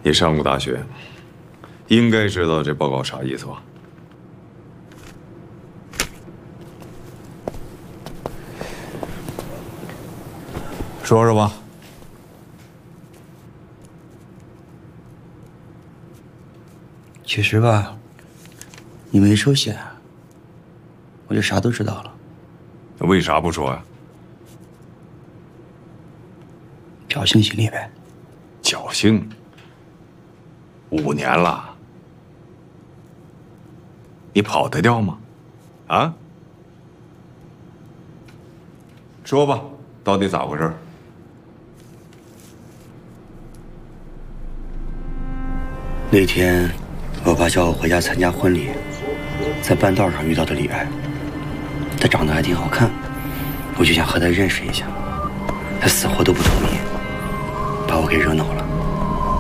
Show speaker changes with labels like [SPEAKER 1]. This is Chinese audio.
[SPEAKER 1] 你上过大学，应该知道这报告啥意思吧？说说吧。
[SPEAKER 2] 其实吧，你没出现，我就啥都知道了。
[SPEAKER 1] 为啥不说呀？
[SPEAKER 2] 侥幸心理呗。
[SPEAKER 1] 侥幸？5年了，你跑得掉吗？啊？说吧，到底咋回事？
[SPEAKER 2] 那天，我爸叫我回家参加婚礼，在半道上遇到的李艾，她长得还挺好看，我就想和她认识一下，她死活都不同意，把我给惹恼了。